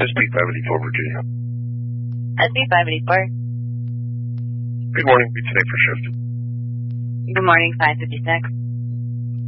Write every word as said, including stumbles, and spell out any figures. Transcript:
S B five eighty-four, Virginia. S B five eighty-four. Good morning. Be today for shift. Good morning, five fifty-six.